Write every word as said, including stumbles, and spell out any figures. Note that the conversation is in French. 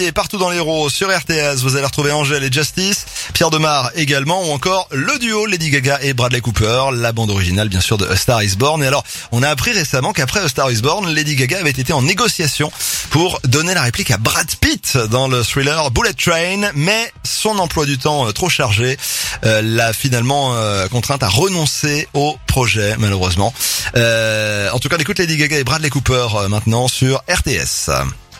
Et partout dans l'Hérault, sur R T S, vous allez retrouver Angèle et Justice, Pierre Demar également, ou encore le duo Lady Gaga et Bradley Cooper, la bande originale bien sûr de A Star Is Born. Et alors, on a appris récemment qu'après A Star Is Born, Lady Gaga avait été en négociation pour donner la réplique à Brad Pitt dans le thriller Bullet Train, mais son emploi du temps euh, trop chargé euh, l'a finalement euh, contrainte à renoncer au projet, malheureusement. Euh, en tout cas, on écoute Lady Gaga et Bradley Cooper euh, maintenant sur R T S.